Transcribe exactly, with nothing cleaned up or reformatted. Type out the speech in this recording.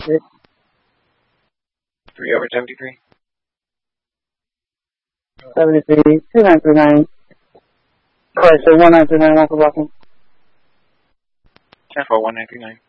seventy-six. Three over seventy-three. Seventy-three. Two nine three nine. Sorry, so one nine three nine. One for blocking. Ten four one nine three nine.